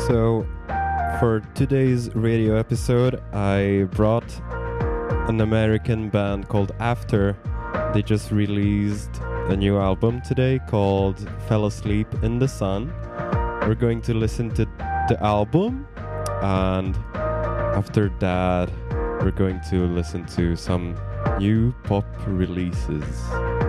So, for today's radio episode, I brought an American band called After. They just released a new album today called Fell Asleep in the Sun. We're going to listen to the album, and after that, we're going to listen to some new pop releases.